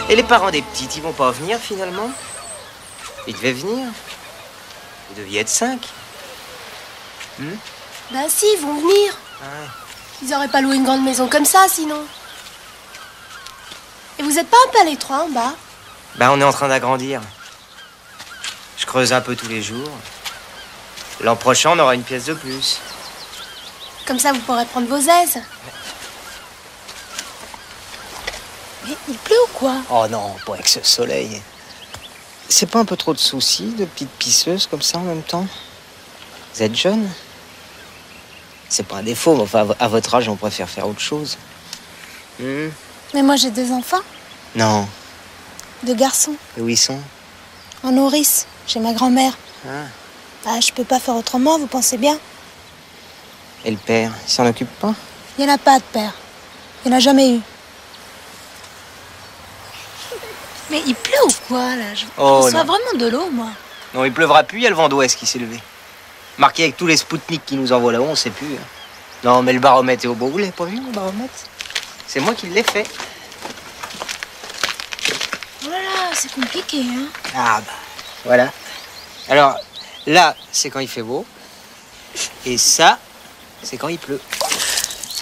Et les parents des petites, ils vont pas venir finalement? Ils devaient venir. Vous deviez être 5. Bah si, ils vont venir. Ah ouais. Ils auraient pas loué une grande maison comme ça, sinon. Et vous êtes pas un peu à l'étroit en bas? Bah on est en train d'agrandir. Je creuse un peu tous les jours. L'an prochain, on aura une pièce de plus. Comme ça, vous pourrez prendre vos aises. Mais il pleut ou quoi? Oh non, pas avec ce soleil. C'est pas un peu trop de soucis, de petites pisseuses comme ça en même temps? Vous êtes jeune? C'est pas un défaut, mais enfin, à votre âge, on préfère faire autre chose. Mais moi, j'ai 2 enfants. Non. 2 garçons. Et où ils sont? En nourrice, chez ma grand-mère. Ah. Bah, je peux pas faire autrement, vous pensez bien. Et le père, il s'en occupe pas? Il n'y en a pas de père. Il n'y en a jamais eu. Mais il pleut ou quoi, là? Je reçois vraiment de l'eau, moi. Non, il pleuvra plus, il y a le vent d'ouest qui s'est levé. Marqué avec tous les Spoutniks qui nous envoient là-haut, on sait plus. Non, mais le baromètre est au beau. Vous l'avez pas vu, le baromètre? C'est moi qui l'ai fait. Oh là là, c'est compliqué, hein? Ah bah, voilà. Alors, là, c'est quand il fait beau. Et ça, c'est quand il pleut.